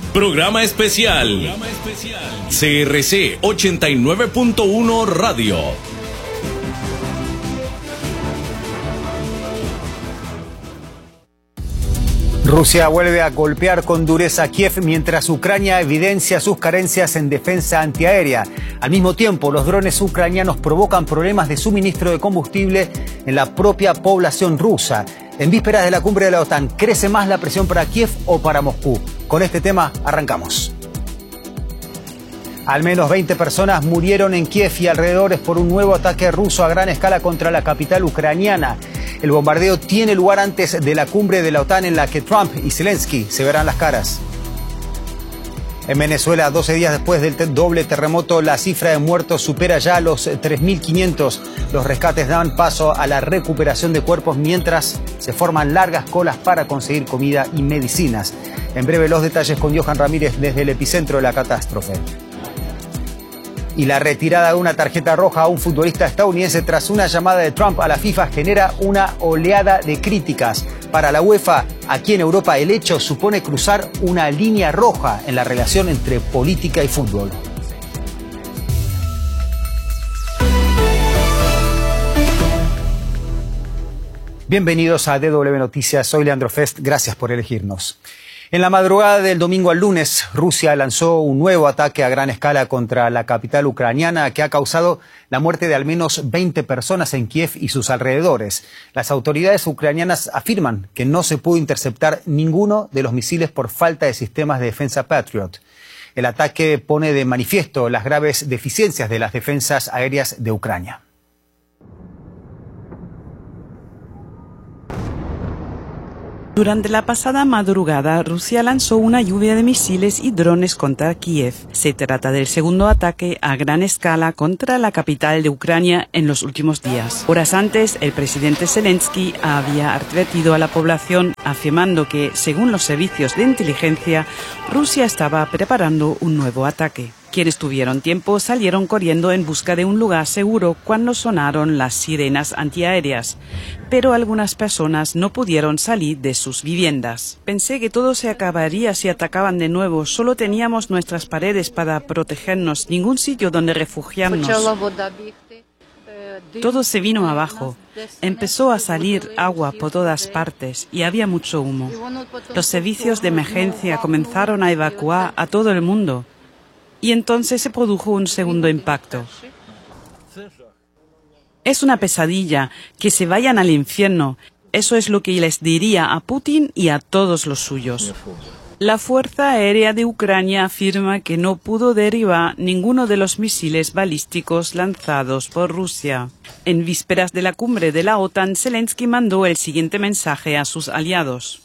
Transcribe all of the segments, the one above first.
Programa especial. CRC 89.1 Radio. Rusia vuelve a golpear con dureza a Kiev mientras Ucrania evidencia sus carencias en defensa antiaérea. Al mismo tiempo, los drones ucranianos provocan problemas de suministro de combustible en la propia población rusa. En vísperas de la cumbre de la OTAN, ¿crece más la presión para Kiev o para Moscú? Con este tema arrancamos. Al menos 20 personas murieron en Kiev y alrededores por un nuevo ataque ruso a gran escala contra la capital ucraniana. El bombardeo tiene lugar antes de la cumbre de la OTAN en la que Trump y Zelensky se verán las caras. En Venezuela, 12 días después del doble terremoto, la cifra de muertos supera ya los 3.500. Los rescates dan paso a la recuperación de cuerpos mientras se forman largas colas para conseguir comida y medicinas. En breve los detalles con Johan Ramírez desde el epicentro de la catástrofe. Y la retirada de una tarjeta roja a un futbolista estadounidense tras una llamada de Trump a la FIFA genera una oleada de críticas. Para la UEFA, aquí en Europa, el hecho supone cruzar una línea roja en la relación entre política y fútbol. Bienvenidos a DW Noticias, soy Leandro Fest, gracias por elegirnos. En la madrugada del domingo al lunes, Rusia lanzó un nuevo ataque a gran escala contra la capital ucraniana que ha causado la muerte de al menos 20 personas en Kiev y sus alrededores. Las autoridades ucranianas afirman que no se pudo interceptar ninguno de los misiles por falta de sistemas de defensa Patriot. El ataque pone de manifiesto las graves deficiencias de las defensas aéreas de Ucrania. Durante la pasada madrugada, Rusia lanzó una lluvia de misiles y drones contra Kiev. Se trata del segundo ataque a gran escala contra la capital de Ucrania en los últimos días. Horas antes, el presidente Zelensky había advertido a la población afirmando que, según los servicios de inteligencia, Rusia estaba preparando un nuevo ataque. Quienes tuvieron tiempo salieron corriendo en busca de un lugar seguro cuando sonaron las sirenas antiaéreas, pero algunas personas no pudieron salir de sus viviendas. Pensé que todo se acabaría si atacaban de nuevo. Solo teníamos nuestras paredes para protegernos, ningún sitio donde refugiarnos. Todo se vino abajo. Empezó a salir agua por todas partes y había mucho humo. Los servicios de emergencia comenzaron a evacuar a todo el mundo. Y entonces se produjo un segundo impacto. Es una pesadilla, que se vayan al infierno. Eso es lo que les diría a Putin y a todos los suyos. La Fuerza Aérea de Ucrania afirma que no pudo derribar ninguno de los misiles balísticos lanzados por Rusia. En vísperas de la cumbre de la OTAN, Zelensky mandó el siguiente mensaje a sus aliados.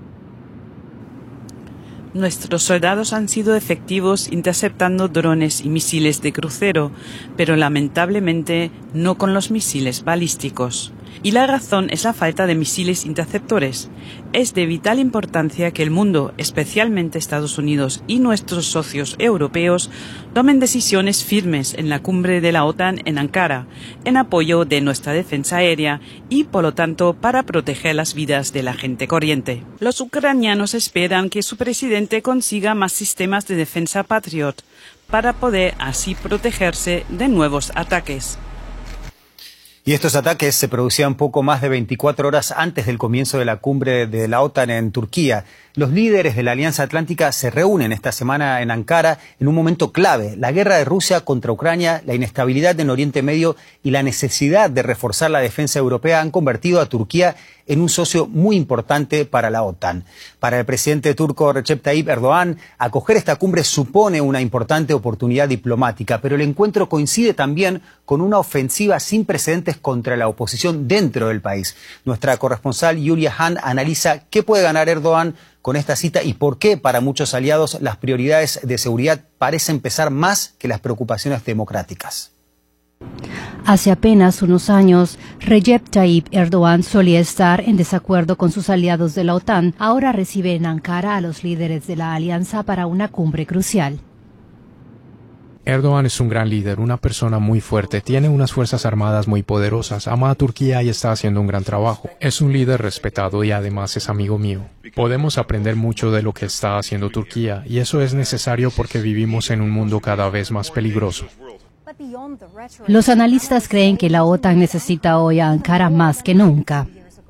Nuestros soldados han sido efectivos interceptando drones y misiles de crucero, pero lamentablemente no con los misiles balísticos. Y la razón es la falta de misiles interceptores. Es de vital importancia que el mundo, especialmente Estados Unidos y nuestros socios europeos, tomen decisiones firmes en la cumbre de la OTAN en Ankara, en apoyo de nuestra defensa aérea y, por lo tanto, para proteger las vidas de la gente corriente. Los ucranianos esperan que su presidente consiga más sistemas de defensa Patriot para poder así protegerse de nuevos ataques. Y estos ataques se producían poco más de 24 horas antes del comienzo de la cumbre de la OTAN en Turquía. Los líderes de la Alianza Atlántica se reúnen esta semana en Ankara en un momento clave. La guerra de Rusia contra Ucrania, la inestabilidad en Oriente Medio y la necesidad de reforzar la defensa europea han convertido a Turquía en un socio muy importante para la OTAN. Para el presidente turco Recep Tayyip Erdogan, acoger esta cumbre supone una importante oportunidad diplomática, pero el encuentro coincide también con una ofensiva sin precedentes contra la oposición dentro del país. Nuestra corresponsal Julia Han analiza qué puede ganar Erdogan con esta cita y por qué para muchos aliados las prioridades de seguridad parecen pesar más que las preocupaciones democráticas. Hace apenas unos años, Recep Tayyip Erdogan solía estar en desacuerdo con sus aliados de la OTAN. Ahora recibe en Ankara a los líderes de la alianza para una cumbre crucial. Erdogan es un gran líder, una persona muy fuerte, tiene unas fuerzas armadas muy poderosas, ama a Turquía y está haciendo un gran trabajo. Es un líder respetado y además es amigo mío. Podemos aprender mucho de lo que está haciendo Turquía y eso es necesario porque vivimos en un mundo cada vez más peligroso. Los analistas creen que la OTAN necesita hoy a Ankara más que nunca.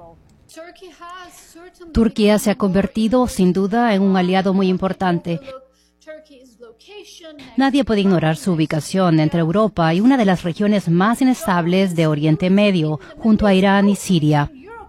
Turquía se ha convertido, sin duda, en un aliado muy importante. Nadie puede ignorar su ubicación entre Europa y una de las regiones más inestables de Oriente Medio, junto a Irán y Siria.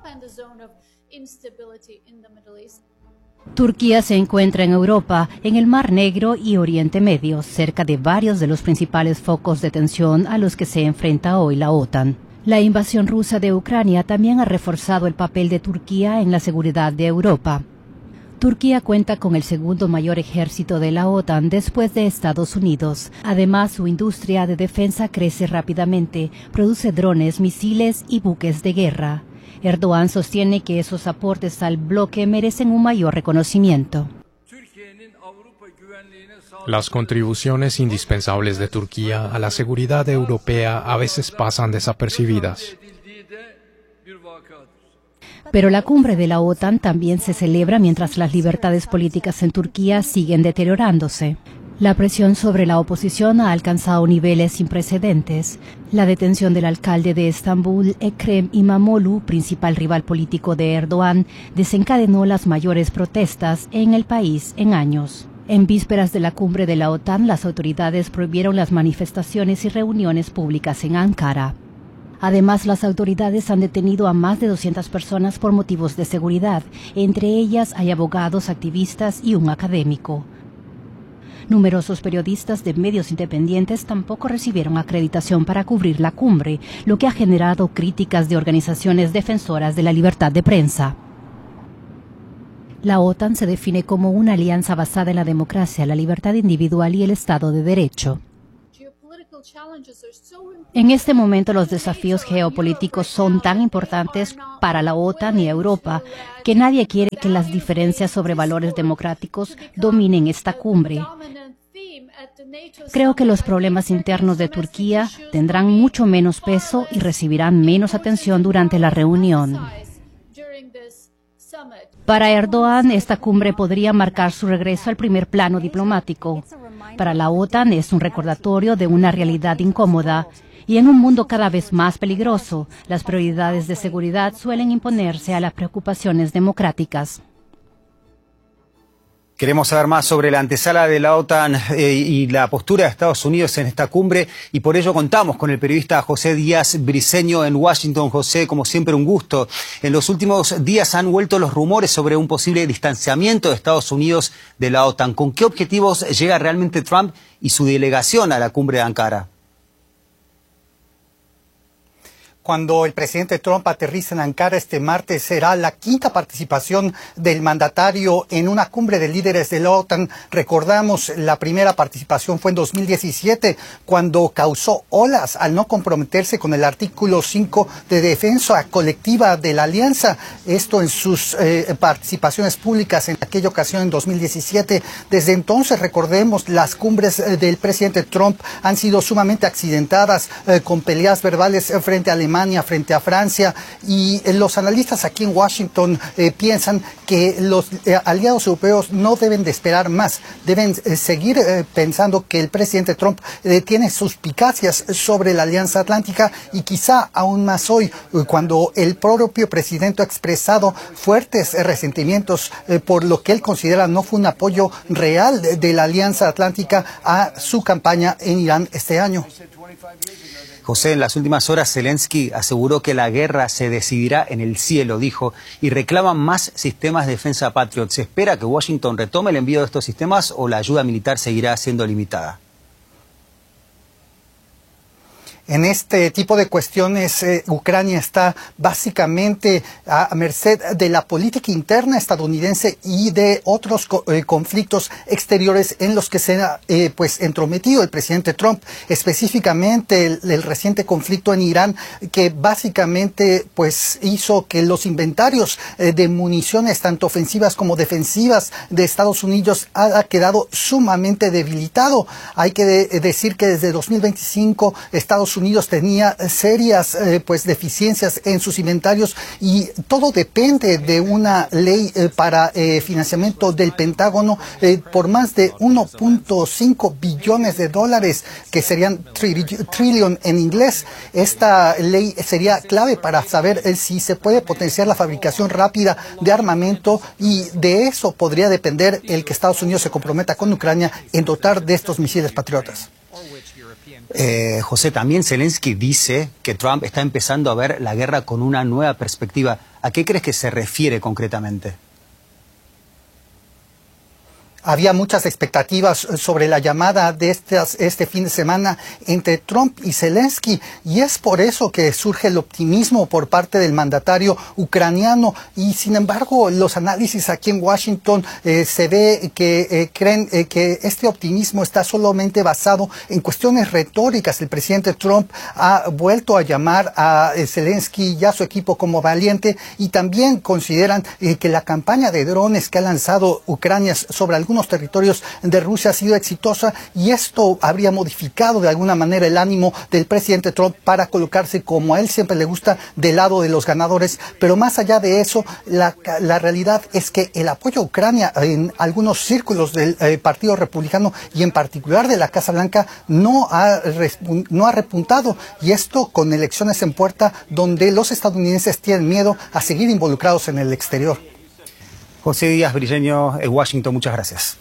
Turquía se encuentra en Europa, en el Mar Negro y Oriente Medio, cerca de varios de los principales focos de tensión a los que se enfrenta hoy la OTAN. La invasión rusa de Ucrania también ha reforzado el papel de Turquía en la seguridad de Europa. Turquía cuenta con el segundo mayor ejército de la OTAN después de Estados Unidos. Además, su industria de defensa crece rápidamente, produce drones, misiles y buques de guerra. Erdogan sostiene que esos aportes al bloque merecen un mayor reconocimiento. Las contribuciones indispensables de Turquía a la seguridad europea a veces pasan desapercibidas. Pero la cumbre de la OTAN también se celebra mientras las libertades políticas en Turquía siguen deteriorándose. La presión sobre la oposición ha alcanzado niveles sin precedentes. La detención del alcalde de Estambul, Ekrem İmamoğlu, principal rival político de Erdogan, desencadenó las mayores protestas en el país en años. En vísperas de la cumbre de la OTAN, las autoridades prohibieron las manifestaciones y reuniones públicas en Ankara. Además, las autoridades han detenido a más de 200 personas por motivos de seguridad. Entre ellas hay abogados, activistas y un académico. Numerosos periodistas de medios independientes tampoco recibieron acreditación para cubrir la cumbre, lo que ha generado críticas de organizaciones defensoras de la libertad de prensa. La OTAN se define como una alianza basada en la democracia, la libertad individual y el Estado de Derecho. En este momento los desafíos geopolíticos son tan importantes para la OTAN y Europa que nadie quiere que las diferencias sobre valores democráticos dominen esta cumbre. Creo que los problemas internos de Turquía tendrán mucho menos peso y recibirán menos atención durante la reunión. Para Erdogan, esta cumbre podría marcar su regreso al primer plano diplomático. Para la OTAN es un recordatorio de una realidad incómoda. Y en un mundo cada vez más peligroso, las prioridades de seguridad suelen imponerse a las preocupaciones democráticas. Queremos saber más sobre la antesala de la OTAN y la postura de Estados Unidos en esta cumbre y por ello contamos con el periodista José Díaz Briceño en Washington. José, como siempre, un gusto. En los últimos días han vuelto los rumores sobre un posible distanciamiento de Estados Unidos de la OTAN. ¿Con qué objetivos llega realmente Trump y su delegación a la cumbre de Ankara? Cuando el presidente Trump aterriza en Ankara este martes, será la quinta participación del mandatario en una cumbre de líderes de la OTAN. Recordamos, la primera participación fue en 2017, cuando causó olas al no comprometerse con el artículo 5 de defensa colectiva de la alianza. Esto en sus participaciones públicas en aquella ocasión en 2017. Desde entonces, recordemos, las cumbres del presidente Trump han sido sumamente accidentadas, con peleas verbales frente a Alemania, frente a Francia, y los analistas aquí en Washington piensan que los aliados europeos no deben de esperar más, deben seguir pensando que el presidente Trump tiene suspicacias sobre la Alianza Atlántica y quizá aún más hoy, cuando el propio presidente ha expresado fuertes resentimientos por lo que él considera no fue un apoyo real de la Alianza Atlántica a su campaña en Irán este año. José, en las últimas horas Zelensky aseguró que la guerra se decidirá en el cielo, dijo, y reclama más sistemas de defensa Patriot. ¿Se espera que Washington retome el envío de estos sistemas o la ayuda militar seguirá siendo limitada? En este tipo de cuestiones, Ucrania está básicamente a merced de la política interna estadounidense y de otros conflictos exteriores en los que se ha entrometido el presidente Trump, específicamente el reciente conflicto en Irán, que básicamente hizo que los inventarios de municiones tanto ofensivas como defensivas de Estados Unidos ha quedado sumamente debilitado. Hay que decir que desde 2025 Estados Unidos tenía serias deficiencias en sus inventarios, y todo depende de una ley para financiamiento del Pentágono por más de 1.5 billones de dólares, que serían trillion en inglés. Esta ley sería clave para saber si se puede potenciar la fabricación rápida de armamento, y de eso podría depender el que Estados Unidos se comprometa con Ucrania en dotar de estos misiles Patriotas. José, también Zelensky dice que Trump está empezando a ver la guerra con una nueva perspectiva. ¿A qué crees que se refiere concretamente? Había muchas expectativas sobre la llamada de este fin de semana entre Trump y Zelensky, y es por eso que surge el optimismo por parte del mandatario ucraniano. Y sin embargo, los análisis aquí en Washington se ve que creen que este optimismo está solamente basado en cuestiones retóricas. El presidente Trump ha vuelto a llamar a Zelensky y a su equipo como valiente, y también consideran que la campaña de drones que ha lanzado Ucrania sobre algunos territorios de Rusia ha sido exitosa, y esto habría modificado de alguna manera el ánimo del presidente Trump para colocarse, como a él siempre le gusta, del lado de los ganadores. Pero más allá de eso, la realidad es que el apoyo a Ucrania en algunos círculos del Partido Republicano, y en particular de la Casa Blanca, no ha repuntado, y esto con elecciones en puerta donde los estadounidenses tienen miedo a seguir involucrados en el exterior. José Díaz Briceño, en Washington, muchas gracias.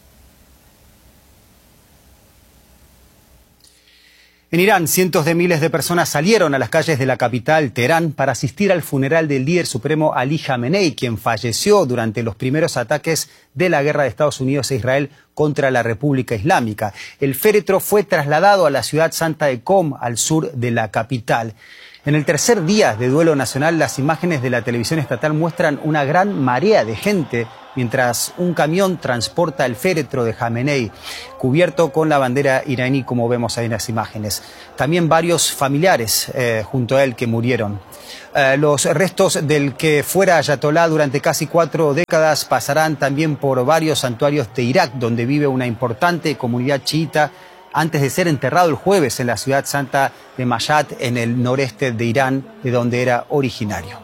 En Irán, cientos de miles de personas salieron a las calles de la capital, Teherán, para asistir al funeral del líder supremo Ali Khamenei, quien falleció durante los primeros ataques de la guerra de Estados Unidos e Israel contra la República Islámica. El féretro fue trasladado a la ciudad santa de Qom, al sur de la capital. En el tercer día de duelo nacional, las imágenes de la televisión estatal muestran una gran marea de gente mientras un camión transporta el féretro de Khamenei, cubierto con la bandera iraní, como vemos ahí en las imágenes. También varios familiares junto a él que murieron. Los restos del que fuera ayatolá durante casi 4 décadas pasarán también por varios santuarios de Irak, donde vive una importante comunidad chiita, antes de ser enterrado el jueves en la ciudad santa de Mashhad, en el noreste de Irán, de donde era originario.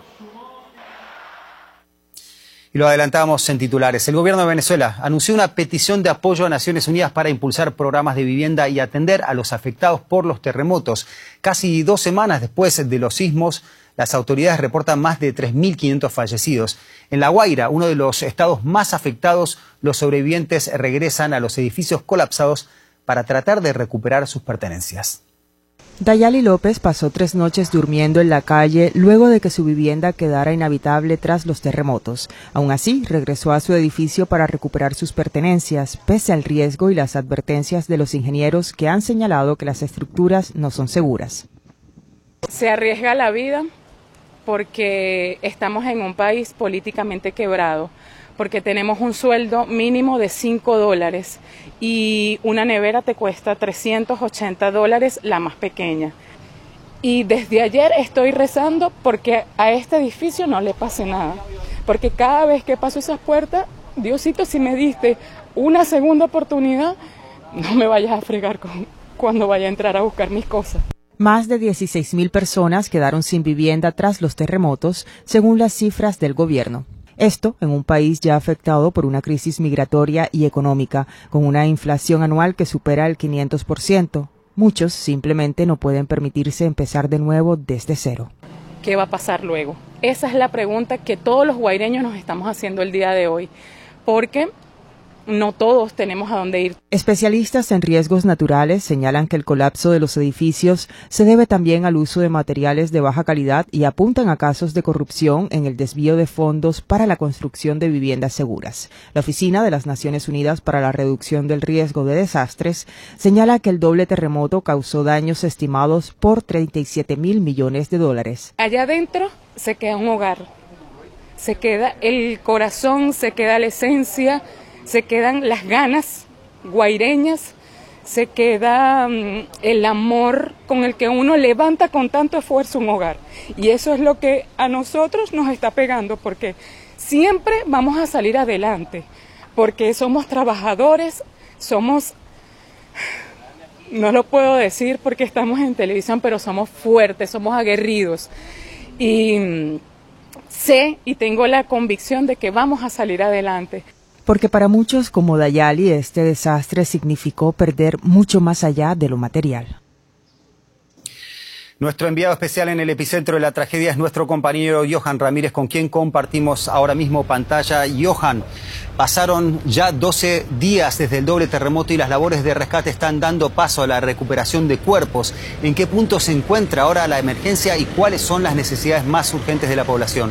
Y lo adelantábamos en titulares. El gobierno de Venezuela anunció una petición de apoyo a Naciones Unidas para impulsar programas de vivienda y atender a los afectados por los terremotos. Casi 2 semanas después de los sismos, las autoridades reportan más de 3.500 fallecidos. En La Guaira, uno de los estados más afectados, los sobrevivientes regresan a los edificios colapsados para tratar de recuperar sus pertenencias. Dayali López pasó 3 noches durmiendo en la calle luego de que su vivienda quedara inhabitable tras los terremotos. Aún así, regresó a su edificio para recuperar sus pertenencias, pese al riesgo y las advertencias de los ingenieros que han señalado que las estructuras no son seguras. Se arriesga la vida porque estamos en un país políticamente quebrado, porque tenemos un sueldo mínimo de $5 y una nevera te cuesta $380, la más pequeña. Y desde ayer estoy rezando porque a este edificio no le pase nada, porque cada vez que paso esas puertas, Diosito, si me diste una segunda oportunidad, no me vayas a fregar cuando vaya a entrar a buscar mis cosas. Más de 16.000 personas quedaron sin vivienda tras los terremotos, según las cifras del gobierno. Esto en un país ya afectado por una crisis migratoria y económica, con una inflación anual que supera el 500%. Muchos simplemente no pueden permitirse empezar de nuevo desde cero. ¿Qué va a pasar luego? Esa es la pregunta que todos los guaireños nos estamos haciendo el día de hoy, porque no todos tenemos a dónde ir. Especialistas en riesgos naturales señalan que el colapso de los edificios se debe también al uso de materiales de baja calidad y apuntan a casos de corrupción en el desvío de fondos para la construcción de viviendas seguras. La Oficina de las Naciones Unidas para la Reducción del Riesgo de Desastres señala que el doble terremoto causó daños estimados por $37.000 millones. Allá adentro se queda un hogar, se queda el corazón, se queda la esencia, se quedan las ganas guaireñas, se queda el amor con el que uno levanta con tanto esfuerzo un hogar. Y eso es lo que a nosotros nos está pegando, porque siempre vamos a salir adelante, porque somos trabajadores, no lo puedo decir porque estamos en televisión, pero somos fuertes, somos aguerridos. Y sé y tengo la convicción de que vamos a salir adelante. Porque para muchos como Dayali, este desastre significó perder mucho más allá de lo material. Nuestro enviado especial en el epicentro de la tragedia es nuestro compañero Johan Ramírez, con quien compartimos ahora mismo pantalla. Johan, pasaron ya 12 días desde el doble terremoto y las labores de rescate están dando paso a la recuperación de cuerpos. ¿En qué punto se encuentra ahora la emergencia y cuáles son las necesidades más urgentes de la población?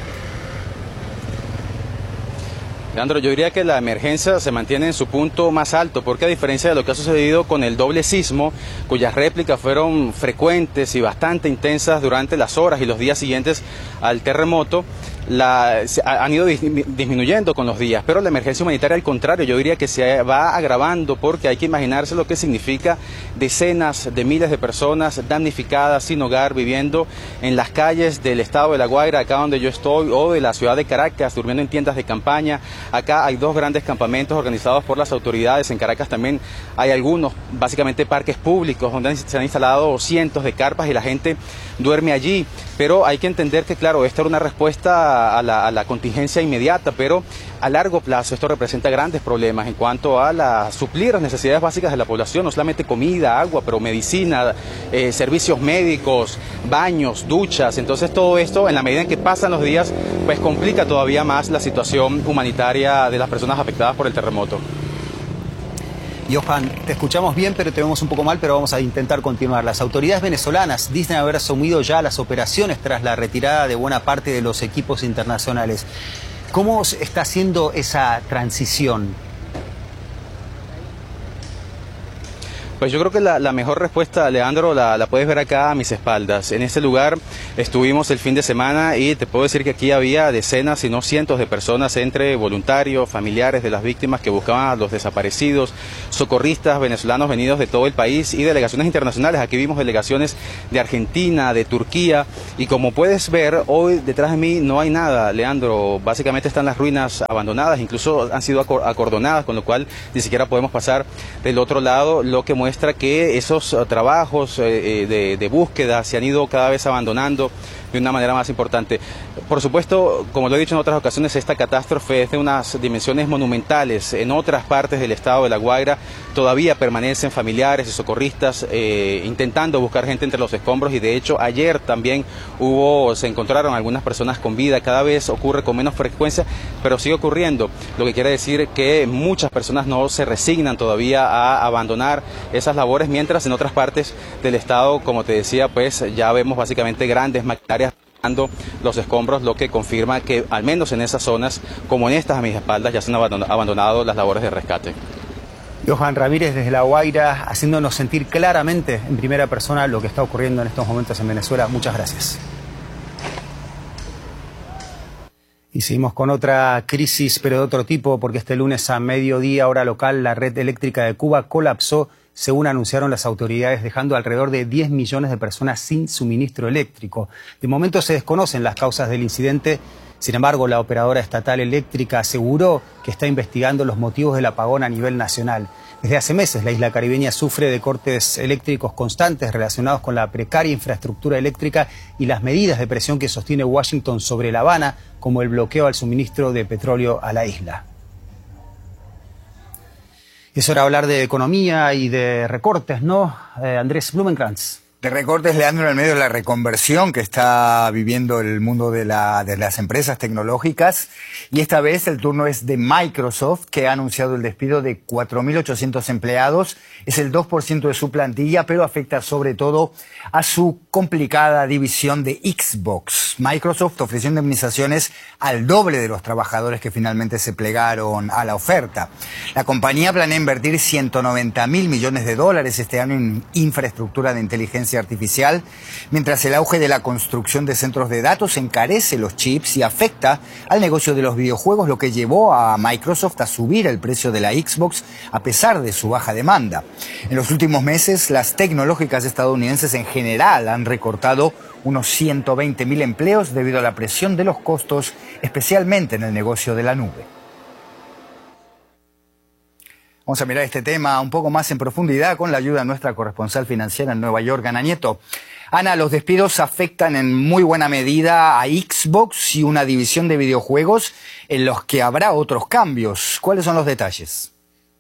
Leandro, yo diría que la emergencia se mantiene en su punto más alto, porque a diferencia de lo que ha sucedido con el doble sismo, cuyas réplicas fueron frecuentes y bastante intensas durante las horas y los días siguientes al terremoto, han ido disminuyendo con los días, pero la emergencia humanitaria, al contrario, yo diría que se va agravando, porque hay que imaginarse lo que significa decenas de miles de personas damnificadas, sin hogar, viviendo en las calles del estado de La Guaira, acá donde yo estoy, o de la ciudad de Caracas, durmiendo en tiendas de campaña. Acá hay 2 grandes campamentos organizados por las autoridades. En Caracas también hay algunos, básicamente parques públicos, donde se han instalado cientos de carpas y la gente duerme allí. Pero hay que entender que, claro, esta era una respuesta a la contingencia inmediata, pero a largo plazo esto representa grandes problemas en cuanto a suplir las necesidades básicas de la población, no solamente comida, agua, pero medicina, servicios médicos, baños, duchas. Entonces todo esto, en la medida en que pasan los días, pues complica todavía más la situación humanitaria de las personas afectadas por el terremoto. Johan, te escuchamos bien, pero te vemos un poco mal, pero vamos a intentar continuar. Las autoridades venezolanas dicen haber asumido ya las operaciones tras la retirada de buena parte de los equipos internacionales. ¿Cómo está haciendo esa transición? Pues yo creo que la mejor respuesta, Leandro, la puedes ver acá a mis espaldas. En este lugar estuvimos el fin de semana y te puedo decir que aquí había decenas, si no cientos de personas, entre voluntarios, familiares de las víctimas que buscaban a los desaparecidos, socorristas venezolanos venidos de todo el país y delegaciones internacionales. Aquí vimos delegaciones de Argentina, de Turquía, y como puedes ver, hoy detrás de mí no hay nada, Leandro. Básicamente están las ruinas abandonadas, incluso han sido acordonadas, con lo cual ni siquiera podemos pasar del otro lado, lo que muestra que esos trabajos de búsqueda se han ido cada vez abandonando de una manera más importante. Por supuesto, como lo he dicho en otras ocasiones, esta catástrofe es de unas dimensiones monumentales. En otras partes del estado de La Guaira todavía permanecen familiares y socorristas intentando buscar gente entre los escombros, y de hecho ayer también se encontraron algunas personas con vida. Cada vez ocurre con menos frecuencia, pero sigue ocurriendo, lo que quiere decir que muchas personas no se resignan todavía a abandonar esas labores, mientras en otras partes del estado, como te decía, pues ya vemos básicamente grandes maquinarias los escombros, lo que confirma que al menos en esas zonas, como en estas a mis espaldas, ya se han abandonado las labores de rescate. Johan Ramírez desde La Guaira, haciéndonos sentir claramente en primera persona lo que está ocurriendo en estos momentos en Venezuela. Muchas gracias. Y seguimos con otra crisis, pero de otro tipo, porque este lunes a mediodía, hora local, la red eléctrica de Cuba colapsó, según anunciaron las autoridades, dejando alrededor de 10 millones de personas sin suministro eléctrico. De momento se desconocen las causas del incidente. Sin embargo, la operadora estatal eléctrica aseguró que está investigando los motivos del apagón a nivel nacional. Desde hace meses, la isla caribeña sufre de cortes eléctricos constantes relacionados con la precaria infraestructura eléctrica y las medidas de presión que sostiene Washington sobre La Habana, como el bloqueo al suministro de petróleo a la isla. Es hora de hablar de economía y de recortes, ¿no? Andrés Blumenkrantz. De recortes, Leandro, en el medio de la reconversión que está viviendo el mundo de las empresas tecnológicas. Y esta vez el turno es de Microsoft, que ha anunciado el despido de 4.800 empleados. Es el 2% de su plantilla, pero afecta sobre todo a su complicada división de Xbox. Microsoft ofreció indemnizaciones al doble de los trabajadores que finalmente se plegaron a la oferta. La compañía planea invertir $190.000 millones este año en infraestructura de inteligencia artificial, mientras el auge de la construcción de centros de datos encarece los chips y afecta al negocio de los videojuegos, lo que llevó a Microsoft a subir el precio de la Xbox a pesar de su baja demanda. En los últimos meses, las tecnológicas estadounidenses en general han recortado unos 120.000 empleos debido a la presión de los costos, especialmente en el negocio de la nube. Vamos a mirar este tema un poco más en profundidad con la ayuda de nuestra corresponsal financiera en Nueva York, Ana Nieto. Ana, los despidos afectan en muy buena medida a Xbox y una división de videojuegos en los que habrá otros cambios. ¿Cuáles son los detalles?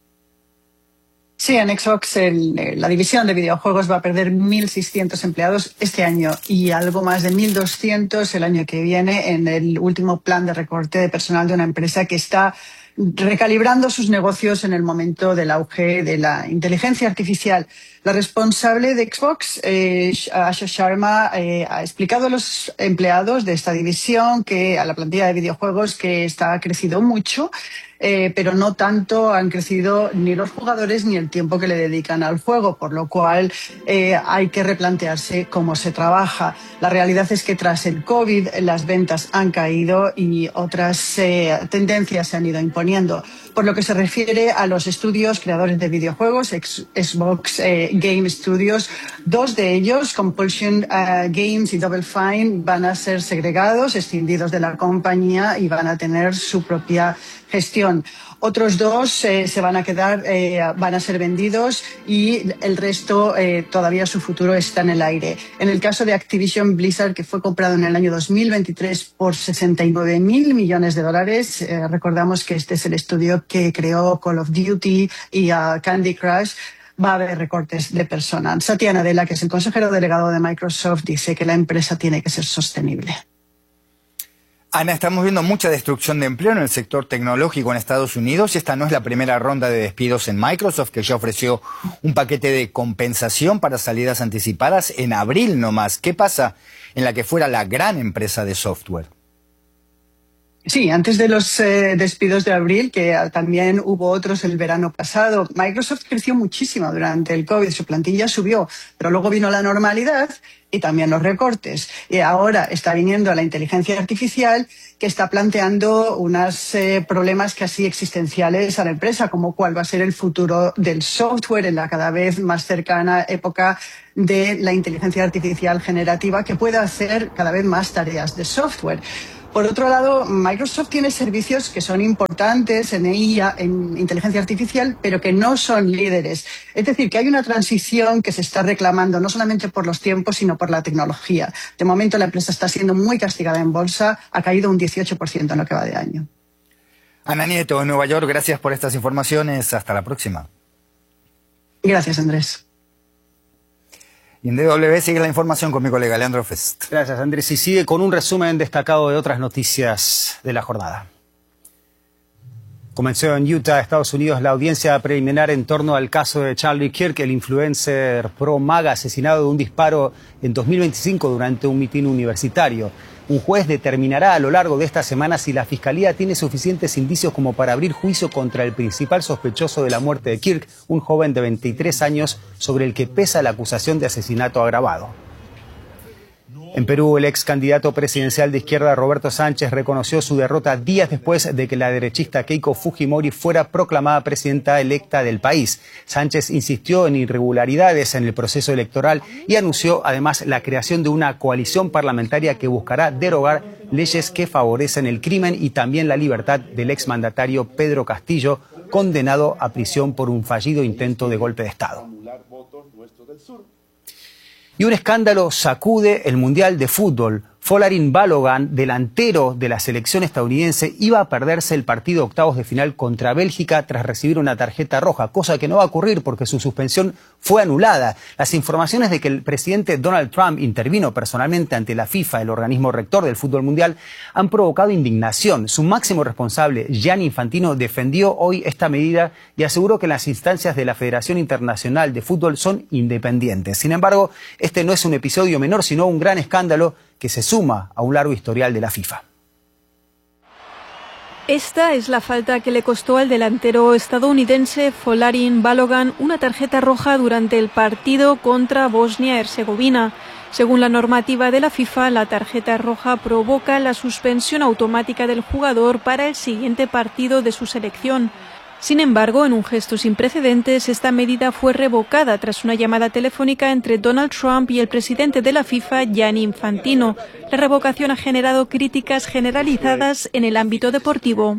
Sí, en Xbox la división de videojuegos va a perder 1.600 empleados este año y algo más de 1.200 el año que viene en el último plan de recorte de personal de una empresa que está recalibrando sus negocios en el momento del auge de la inteligencia artificial. La responsable de Xbox, Asha Sharma, ha explicado a los empleados de esta división, a la plantilla de videojuegos, que ha crecido mucho, pero no tanto han crecido ni los jugadores ni el tiempo que le dedican al juego, por lo cual hay que replantearse cómo se trabaja. La realidad es que tras el COVID las ventas han caído y otras tendencias se han ido imponiendo. Por lo que se refiere a los estudios creadores de videojuegos, Xbox Game Studios, dos de ellos, Compulsion Games y Double Fine, van a ser segregados, escindidos de la compañía y van a tener su propia gestión. Otros dos se van a quedar, van a ser vendidos y el resto todavía su futuro está en el aire. En el caso de Activision Blizzard, que fue comprado en el año 2023 por $69.000 millones, recordamos que este es el estudio que creó Call of Duty y Candy Crush, va a haber recortes de personal. Satya Nadella, que es el consejero delegado de Microsoft, dice que la empresa tiene que ser sostenible. Ana, estamos viendo mucha destrucción de empleo en el sector tecnológico en Estados Unidos y esta no es la primera ronda de despidos en Microsoft, que ya ofreció un paquete de compensación para salidas anticipadas en abril nomás. ¿Qué pasa en la que fuera la gran empresa de software? Sí, antes de los despidos de abril, que también hubo otros el verano pasado, Microsoft creció muchísimo durante el COVID, su plantilla subió, pero luego vino la normalidad y también los recortes. Y ahora está viniendo la inteligencia artificial, que está planteando unos problemas casi existenciales a la empresa, como cuál va a ser el futuro del software en la cada vez más cercana época de la inteligencia artificial generativa, que pueda hacer cada vez más tareas de software. Por otro lado, Microsoft tiene servicios que son importantes en IA, en inteligencia artificial, pero que no son líderes. Es decir, que hay una transición que se está reclamando no solamente por los tiempos, sino por la tecnología. De momento, la empresa está siendo muy castigada en bolsa, ha caído un 18% en lo que va de año. Ana Nieto, en Nueva York, gracias por estas informaciones. Hasta la próxima. Gracias, Andrés. Y en DW sigue la información con mi colega Leandro Fest. Gracias, Andrés. Y sigue con un resumen destacado de otras noticias de la jornada. Comenzó en Utah, Estados Unidos, la audiencia preliminar en torno al caso de Charlie Kirk, el influencer pro-MAGA asesinado de un disparo en 2025 durante un mitin universitario. Un juez determinará a lo largo de esta semana si la Fiscalía tiene suficientes indicios como para abrir juicio contra el principal sospechoso de la muerte de Kirk, un joven de 23 años sobre el que pesa la acusación de asesinato agravado. En Perú, el ex candidato presidencial de izquierda Roberto Sánchez reconoció su derrota días después de que la derechista Keiko Fujimori fuera proclamada presidenta electa del país. Sánchez insistió en irregularidades en el proceso electoral y anunció además la creación de una coalición parlamentaria que buscará derogar leyes que favorecen el crimen y también la libertad del exmandatario Pedro Castillo, condenado a prisión por un fallido intento de golpe de Estado. Y un escándalo sacude el Mundial de Fútbol. Folarin Balogun, delantero de la selección estadounidense, iba a perderse el partido octavos de final contra Bélgica tras recibir una tarjeta roja, cosa que no va a ocurrir porque su suspensión fue anulada. Las informaciones de que el presidente Donald Trump intervino personalmente ante la FIFA, el organismo rector del fútbol mundial, han provocado indignación. Su máximo responsable, Gianni Infantino, defendió hoy esta medida y aseguró que las instancias de la Federación Internacional de Fútbol son independientes. Sin embargo, este no es un episodio menor, sino un gran escándalo que se suma a un largo historial de la FIFA. Esta es la falta que le costó al delantero estadounidense Folarin Balogun una tarjeta roja durante el partido contra Bosnia-Herzegovina. Según la normativa de la FIFA, la tarjeta roja provoca la suspensión automática del jugador para el siguiente partido de su selección. Sin embargo, en un gesto sin precedentes, esta medida fue revocada tras una llamada telefónica entre Donald Trump y el presidente de la FIFA, Gianni Infantino. La revocación ha generado críticas generalizadas en el ámbito deportivo.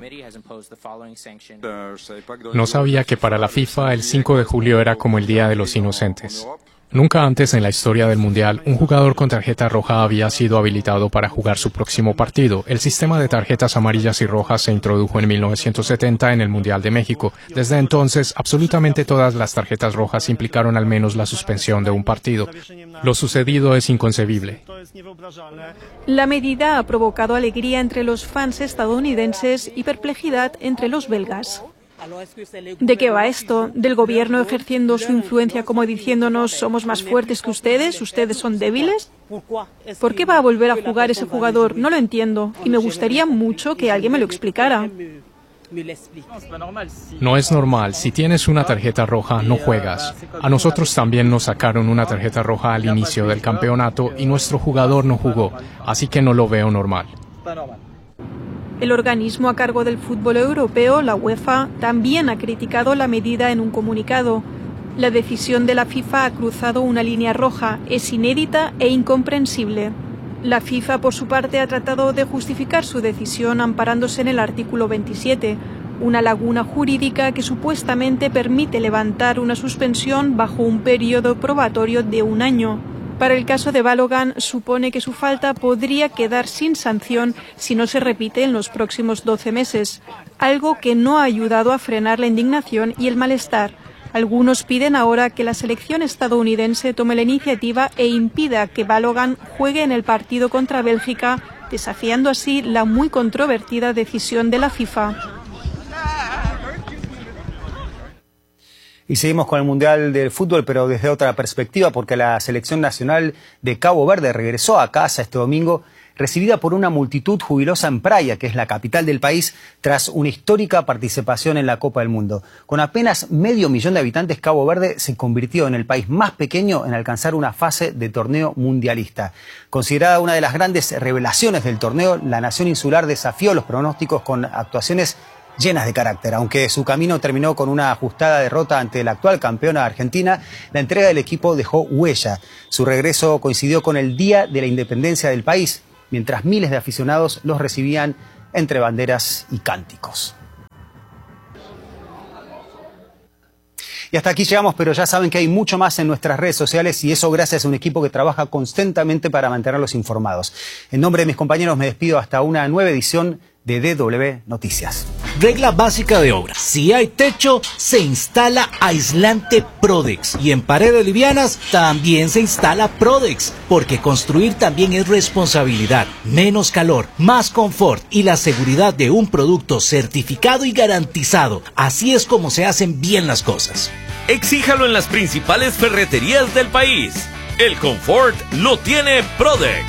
No sabía que para la FIFA el 5 de julio era como el Día de los Inocentes. Nunca antes en la historia del Mundial un jugador con tarjeta roja había sido habilitado para jugar su próximo partido. El sistema de tarjetas amarillas y rojas se introdujo en 1970 en el Mundial de México. Desde entonces, absolutamente todas las tarjetas rojas implicaron al menos la suspensión de un partido. Lo sucedido es inconcebible. La medida ha provocado alegría entre los fans estadounidenses y perplejidad entre los belgas. ¿De qué va esto? ¿Del gobierno ejerciendo su influencia como diciéndonos somos más fuertes que ustedes son débiles? ¿Por qué va a volver a jugar ese jugador? No lo entiendo y me gustaría mucho que alguien me lo explicara. No es normal. Si tienes una tarjeta roja, no juegas. A nosotros también nos sacaron una tarjeta roja al inicio del campeonato y nuestro jugador no jugó, así que no lo veo normal. El organismo a cargo del fútbol europeo, la UEFA, también ha criticado la medida en un comunicado. La decisión de la FIFA ha cruzado una línea roja, es inédita e incomprensible. La FIFA, por su parte, ha tratado de justificar su decisión amparándose en el artículo 27, una laguna jurídica que supuestamente permite levantar una suspensión bajo un periodo probatorio de 1 año. Para el caso de Balogun, supone que su falta podría quedar sin sanción si no se repite en los próximos 12 meses, algo que no ha ayudado a frenar la indignación y el malestar. Algunos piden ahora que la selección estadounidense tome la iniciativa e impida que Balogun juegue en el partido contra Bélgica, desafiando así la muy controvertida decisión de la FIFA. Y seguimos con el Mundial del Fútbol, pero desde otra perspectiva, porque la selección nacional de Cabo Verde regresó a casa este domingo, recibida por una multitud jubilosa en Praia, que es la capital del país, tras una histórica participación en la Copa del Mundo. Con apenas 500.000 de habitantes, Cabo Verde se convirtió en el país más pequeño en alcanzar una fase de torneo mundialista. Considerada una de las grandes revelaciones del torneo, la nación insular desafió los pronósticos con actuaciones llenas de carácter. Aunque su camino terminó con una ajustada derrota ante la actual campeona Argentina, la entrega del equipo dejó huella. Su regreso coincidió con el Día de la Independencia del país, mientras miles de aficionados los recibían entre banderas y cánticos. Y hasta aquí llegamos, pero ya saben que hay mucho más en nuestras redes sociales y eso gracias a un equipo que trabaja constantemente para mantenerlos informados. En nombre de mis compañeros me despido hasta una nueva edición de DW Noticias. Regla básica de obra. Si hay techo, se instala aislante Prodex. Y en paredes livianas también se instala Prodex. Porque construir también es responsabilidad. Menos calor, más confort y la seguridad de un producto certificado y garantizado. Así es como se hacen bien las cosas. Exíjalo en las principales ferreterías del país. El confort lo tiene Prodex.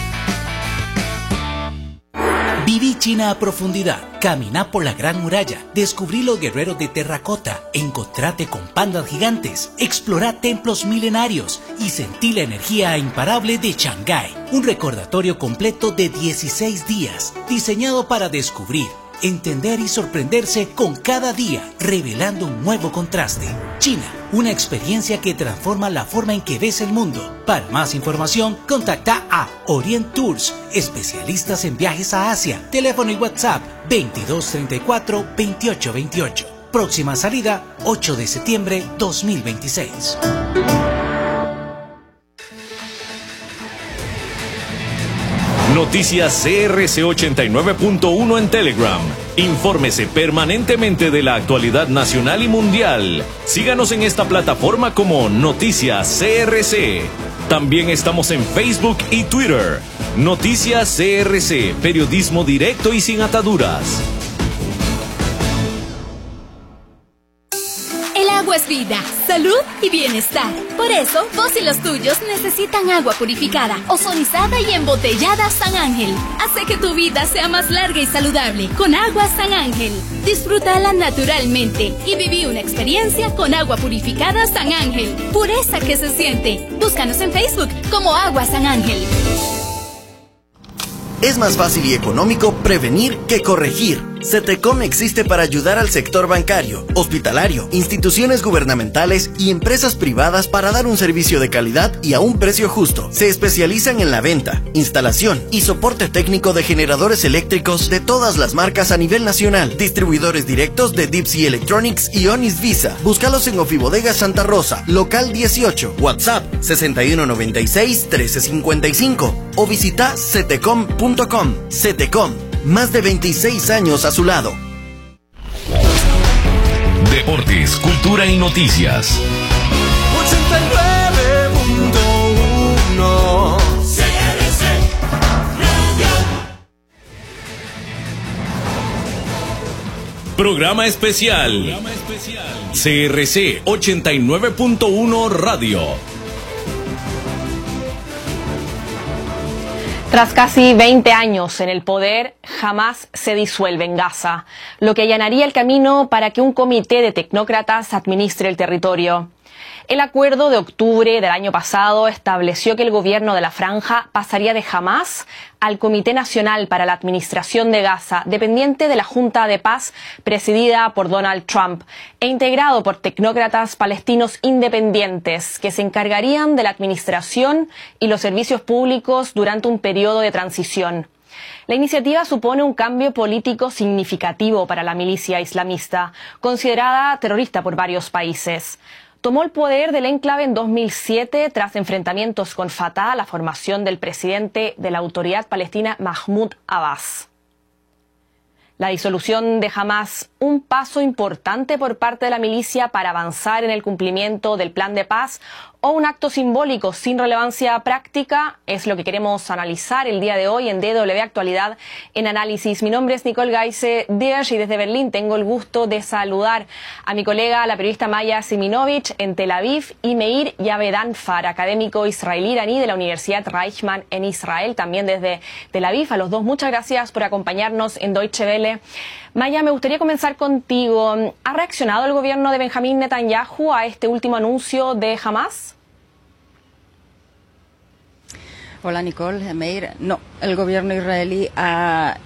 Viví China a profundidad, caminá por la Gran Muralla, descubrí los guerreros de terracota, encontrate con pandas gigantes, explorá templos milenarios y sentí la energía imparable de Shanghái. Un recordatorio completo de 16 días, diseñado para descubrir, entender y sorprenderse con cada día, revelando un nuevo contraste. China, una experiencia que transforma la forma en que ves el mundo. Para más información, contacta a Orient Tours, especialistas en viajes a Asia. Teléfono y WhatsApp 2234 2828. Próxima salida 8 de septiembre 2026. Noticias CRC 89.1 en Telegram. Infórmese permanentemente de la actualidad nacional y mundial. Síganos en esta plataforma como Noticias CRC. También estamos en Facebook y Twitter. Noticias CRC, periodismo directo y sin ataduras. El agua es vida, salud y bienestar. Por eso, vos y los tuyos necesitan agua purificada, ozonizada y embotellada San Ángel. Hace que tu vida sea más larga y saludable con agua San Ángel. Disfrútala naturalmente y viví una experiencia con agua purificada San Ángel. Pureza que se siente. Búscanos en Facebook como Agua San Ángel. Es más fácil y económico prevenir que corregir. CETECOM existe para ayudar al sector bancario, hospitalario, instituciones gubernamentales y empresas privadas para dar un servicio de calidad y a un precio justo. Se especializan en la venta, instalación y soporte técnico de generadores eléctricos de todas las marcas a nivel nacional. Distribuidores directos de Deep Sea Electronics y Onis Visa. Búscalos en Ofibodega Santa Rosa, local 18, WhatsApp 6196-1355 o visita cetecom.com. CETECOM. Más de 26 años a su lado. Deportes, cultura y noticias. 89.1 CRC Radio. Programa especial. CRC 89.1 Radio. Tras casi 20 años en el poder, Hamás se disuelve en Gaza, lo que allanaría el camino para que un comité de tecnócratas administre el territorio. El acuerdo de octubre del año pasado estableció que el gobierno de la franja pasaría de Hamás al Comité Nacional para la Administración de Gaza, dependiente de la Junta de Paz presidida por Donald Trump e integrado por tecnócratas palestinos independientes que se encargarían de la administración y los servicios públicos durante un periodo de transición. La iniciativa supone un cambio político significativo para la milicia islamista, considerada terrorista por varios países. Tomó el poder del enclave en 2007 tras enfrentamientos con Fatah, la formación del presidente de la Autoridad Palestina Mahmoud Abbas. La disolución de Hamás, un paso importante por parte de la milicia para avanzar en el cumplimiento del plan de paz o un acto simbólico sin relevancia práctica, es lo que queremos analizar el día de hoy en DW Actualidad en Análisis. Mi nombre es Nicole Geise-Dirsch y desde Berlín tengo el gusto de saludar a mi colega, la periodista Maya Siminovich en Tel Aviv, y Meir Yavedanfar, académico israelí-iraní de la Universidad Reichman en Israel, también desde Tel Aviv. A los dos, muchas gracias por acompañarnos en Deutsche Welle. Maya, me gustaría comenzar contigo. ¿Ha reaccionado el gobierno de Benjamín Netanyahu a este último anuncio de Hamás? Hola Nicole, Meir. No, el gobierno israelí ha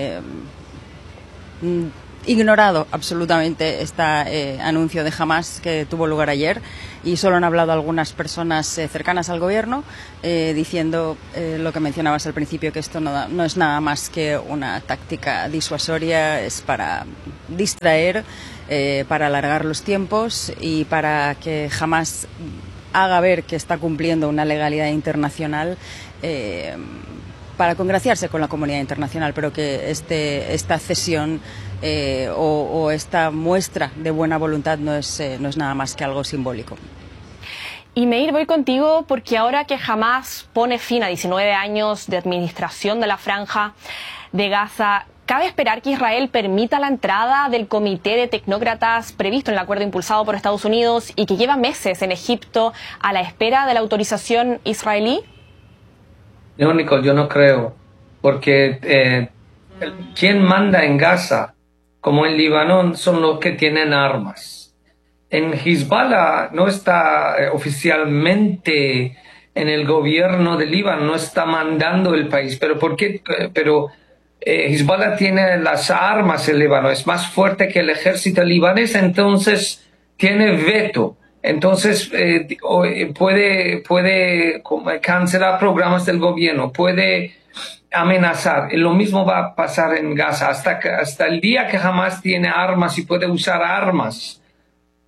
ignorado absolutamente este anuncio de Hamás que tuvo lugar ayer, y solo han hablado algunas personas cercanas al gobierno diciendo lo que mencionabas al principio, que esto no es nada más que una táctica disuasoria, es para distraer, para alargar los tiempos y para que Hamás haga ver que está cumpliendo una legalidad internacional, para congraciarse con la comunidad internacional, pero que esta cesión o esta muestra de buena voluntad no es nada más que algo simbólico. Y Meir, voy contigo porque ahora que Hamás pone fin a 19 años de administración de la franja de Gaza, ¿cabe esperar que Israel permita la entrada del comité de tecnócratas previsto en el acuerdo impulsado por Estados Unidos y que lleva meses en Egipto a la espera de la autorización israelí? No, Nicole, yo no creo, porque quien manda en Gaza, como en Líbano, son los que tienen armas. En Hezbollah no está oficialmente en el gobierno de Líbano, no está mandando el país. ¿Pero por qué? Pero Hezbollah tiene las armas en Líbano, es más fuerte que el ejército libanés, entonces tiene veto. Entonces puede cancelar programas del gobierno, puede amenazar. Lo mismo va a pasar en Gaza. Hasta el día que Hamás tiene armas y puede usar armas,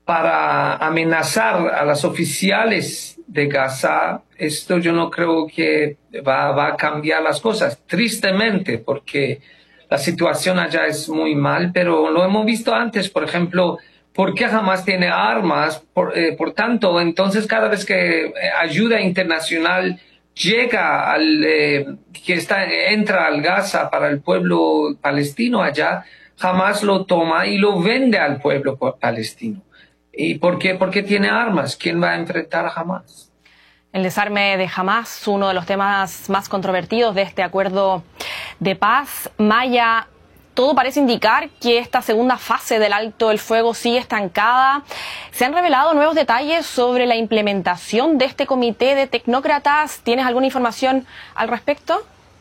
para amenazar a las oficiales de Gaza, esto yo no creo que va a cambiar las cosas, tristemente, porque la situación allá es muy mal, pero lo hemos visto antes, por ejemplo, ¿por qué Hamas tiene armas? Por tanto, entonces cada vez que ayuda internacional llega entra al Gaza para el pueblo palestino allá, Hamas lo toma y lo vende al pueblo palestino. ¿Y por qué? Porque tiene armas. ¿Quién va a enfrentar a Hamas? El desarme de Hamas, uno de los temas más controvertidos de este acuerdo de paz. Maya, todo parece indicar que esta segunda fase del alto el fuego sigue estancada. ¿Se han revelado nuevos detalles sobre la implementación de este comité de tecnócratas? ¿Tienes alguna información al respecto?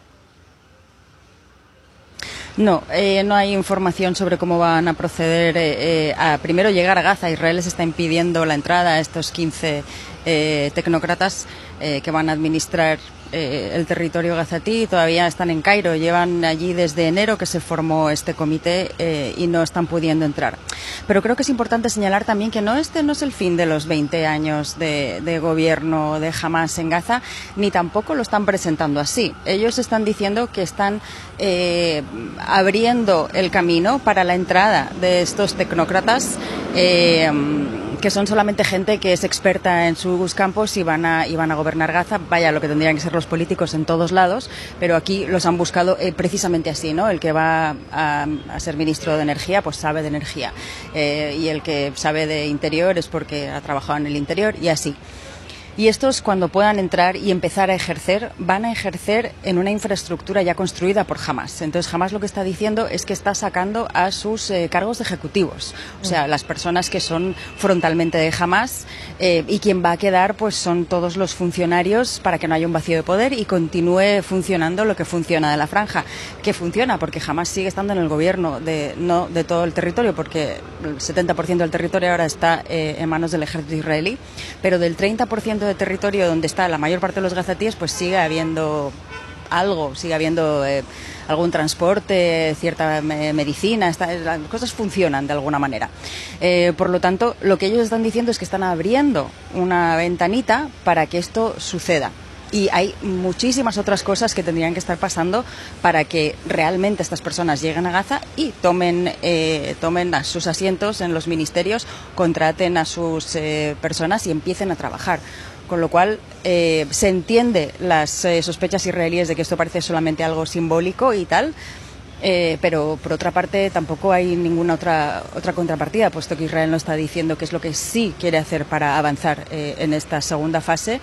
No, no hay información sobre cómo van a proceder a primero llegar a Gaza. Israel les está impidiendo la entrada a estos 15 tecnócratas que van a administrar el territorio gazatí. Todavía están en Cairo, llevan allí desde enero que se formó este comité y no están pudiendo entrar. Pero creo que es importante señalar también que este no es el fin de los 20 años de gobierno de Hamas en Gaza, ni tampoco lo están presentando así. Ellos están diciendo que están abriendo el camino para la entrada de estos tecnócratas que son solamente gente que es experta en sus campos y van a gobernar Gaza, vaya, lo que tendrían que ser los políticos en todos lados, pero aquí los han buscado precisamente así, ¿no? El que va a ser ministro de Energía, pues sabe de energía, y el que sabe de interior es porque ha trabajado en el interior, y así. Y estos, cuando puedan entrar y empezar a ejercer, van a ejercer en una infraestructura ya construida por Hamas. Entonces, Hamas lo que está diciendo es que está sacando a sus cargos ejecutivos, o sea, las personas que son frontalmente de Hamas, y quien va a quedar pues son todos los funcionarios para que no haya un vacío de poder y continúe funcionando lo que funciona de la franja. ¿Qué funciona? Porque Hamas sigue estando en el gobierno, no de todo el territorio, porque el 70% del territorio ahora está en manos del ejército israelí, pero del 30% de territorio donde está la mayor parte de los gazatíes, pues sigue habiendo algo, sigue habiendo algún transporte, cierta medicina, las cosas funcionan de alguna manera. Por lo tanto, lo que ellos están diciendo es que están abriendo una ventanita para que esto suceda. Y hay muchísimas otras cosas que tendrían que estar pasando para que realmente estas personas lleguen a Gaza y tomen a sus asientos en los ministerios, contraten a sus personas y empiecen a trabajar. Con lo cual se entiende las sospechas israelíes de que esto parece solamente algo simbólico y tal, pero por otra parte tampoco hay ninguna otra contrapartida, puesto que Israel no está diciendo qué es lo que sí quiere hacer para avanzar en esta segunda fase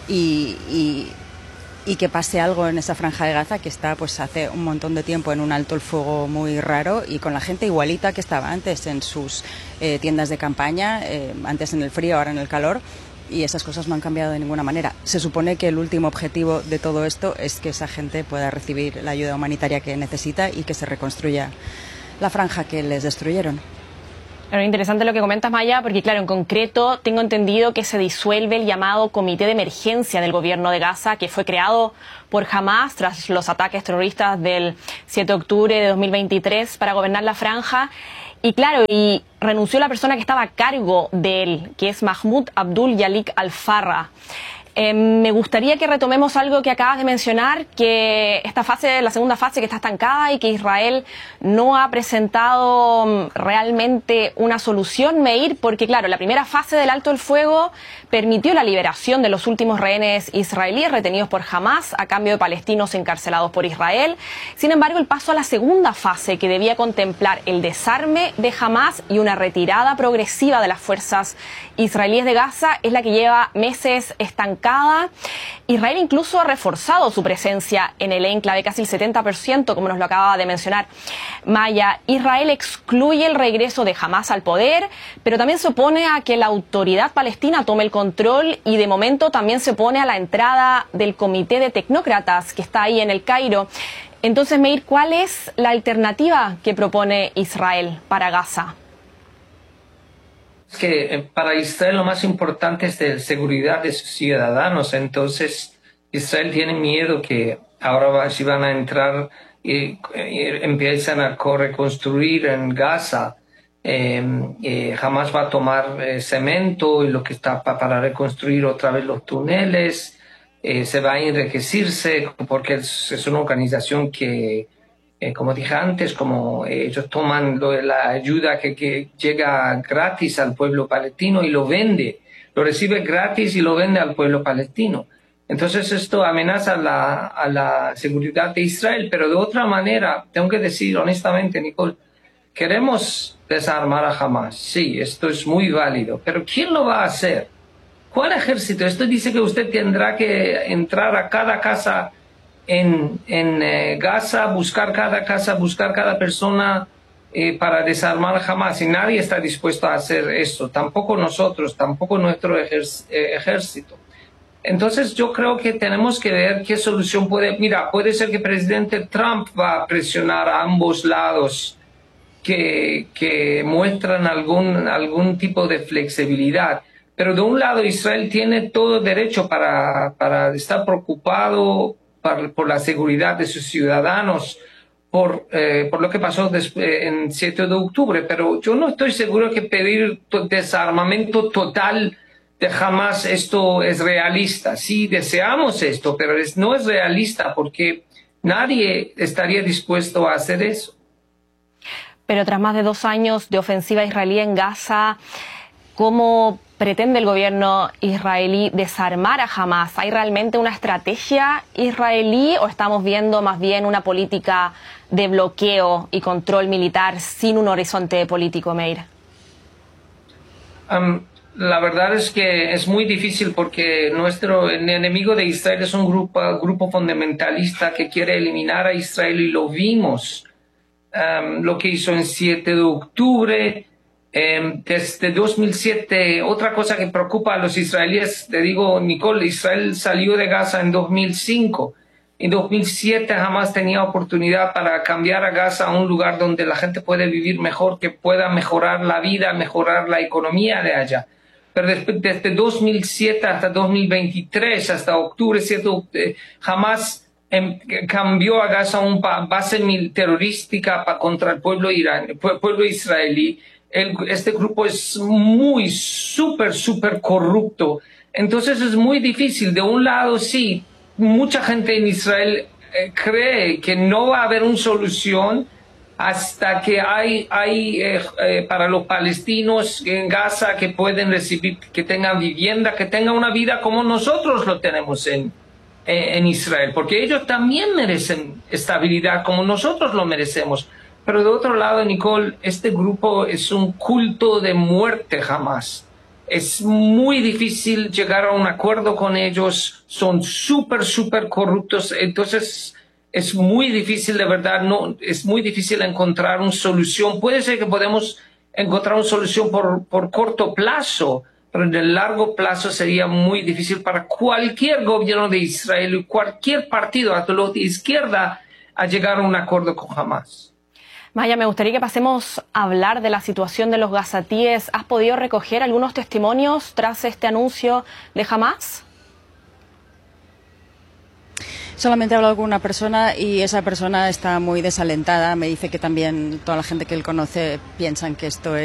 y que pase algo en esa franja de Gaza que está pues hace un montón de tiempo en un alto el fuego muy raro y con la gente igualita que estaba antes en sus tiendas de campaña, antes en el frío, ahora en el calor. Y esas cosas no han cambiado de ninguna manera. Se supone que el último objetivo de todo esto es que esa gente pueda recibir la ayuda humanitaria que necesita y que se reconstruya la franja que les destruyeron. Pero interesante lo que comentas, Maya, porque claro, en concreto tengo entendido que se disuelve el llamado Comité de Emergencia del Gobierno de Gaza, que fue creado por Hamas tras los ataques terroristas del 7 de octubre de 2023 para gobernar la franja. Y claro, y renunció la persona que estaba a cargo de él, que es Mahmoud Abdul Yalik Al-Farra. Me gustaría que retomemos algo que acabas de mencionar, que esta fase, la segunda fase que está estancada y que Israel no ha presentado realmente una solución, Meir, porque claro, la primera fase del alto el fuego permitió la liberación de los últimos rehenes israelíes retenidos por Hamas a cambio de palestinos encarcelados por Israel. Sin embargo, el paso a la segunda fase, que debía contemplar el desarme de Hamas y una retirada progresiva de las fuerzas israelíes de Gaza, es la que lleva meses estancada. Israel incluso ha reforzado su presencia en el enclave, casi el 70%, como nos lo acaba de mencionar Maya. Israel excluye el regreso de Hamas al poder, pero también se opone a que la autoridad palestina tome el control y de momento también se opone a la entrada del comité de tecnócratas que está ahí en el Cairo. Entonces, Meir, ¿cuál es la alternativa que propone Israel para Gaza? Es que para Israel lo más importante es la seguridad de sus ciudadanos. Entonces, Israel tiene miedo que ahora si van a entrar y empiezan a reconstruir en Gaza, Jamás va a tomar cemento y lo que está para reconstruir otra vez los túneles. Se va a enriquecerse porque es una organización que, como dije antes, como ellos toman la ayuda que llega gratis al pueblo palestino y lo vende, lo recibe gratis y lo vende al pueblo palestino. Entonces esto amenaza a la seguridad de Israel, pero de otra manera, tengo que decir honestamente, Nicole, queremos desarmar a Hamas. Sí, esto es muy válido, pero ¿quién lo va a hacer? ¿Cuál ejército? Esto dice que usted tendrá que entrar a cada casa en Gaza, buscar cada casa, buscar cada persona para desarmar a Hamas. Y nadie está dispuesto a hacer eso. Tampoco nosotros, tampoco nuestro ejército. Entonces yo creo que tenemos que ver qué solución puede ser que el presidente Trump va a presionar a ambos lados que muestran algún tipo de flexibilidad. Pero de un lado Israel tiene todo derecho para estar preocupado por la seguridad de sus ciudadanos, por lo que pasó en 7 de octubre. Pero yo no estoy seguro que pedir desarmamento total de Hamas esto es realista. Sí, deseamos esto, pero no es realista porque nadie estaría dispuesto a hacer eso. Pero tras más de 2 años de ofensiva israelí en Gaza, ¿cómo pretende el gobierno israelí desarmar a Hamas? ¿Hay realmente una estrategia israelí o estamos viendo más bien una política de bloqueo y control militar sin un horizonte político, Meir? La verdad es que es muy difícil porque nuestro enemigo de Israel es un grupo fundamentalista que quiere eliminar a Israel y lo vimos. Lo que hizo en 7 de octubre, desde 2007, otra cosa que preocupa a los israelíes, te digo, Nicole, Israel salió de Gaza en 2005. En 2007 jamás tenía oportunidad para cambiar a Gaza a un lugar donde la gente puede vivir mejor, que pueda mejorar la vida, mejorar la economía de allá. Pero desde 2007 hasta 2023, hasta octubre, jamás cambió a Gaza una base terrorística contra el pueblo israelí. Este grupo es muy súper corrupto. Entonces es muy difícil. De un lado, sí, mucha gente en Israel cree que no va a haber una solución hasta que hay para los palestinos en Gaza que pueden recibir, que tengan vivienda, que tengan una vida como nosotros lo tenemos en Israel, porque ellos también merecen estabilidad como nosotros lo merecemos. Pero de otro lado, Nicole, este grupo es un culto de muerte jamás. Es muy difícil llegar a un acuerdo con ellos, son súper corruptos, entonces es muy difícil, de verdad, es muy difícil encontrar una solución. Puede ser que podemos encontrar una solución por corto plazo, pero en el largo plazo sería muy difícil para cualquier gobierno de Israel y cualquier partido, hasta los de izquierda, a llegar a un acuerdo con Hamas. Maya, me gustaría que pasemos a hablar de la situación de los gazatíes. ¿Has podido recoger algunos testimonios tras este anuncio de Hamas? Solamente he hablado con una persona y esa persona está muy desalentada. Me dice que también toda la gente que él conoce piensan que esto es